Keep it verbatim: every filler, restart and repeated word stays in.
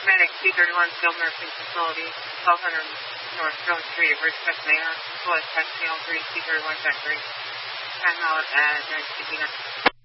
Medic two thirty-one Skilled Nursing Facility, twelve hundred North Jones Street, Ridgecrest, Mayor. Full Test Channel three, two thirty-one Factory. Time out at nine fifty-nine.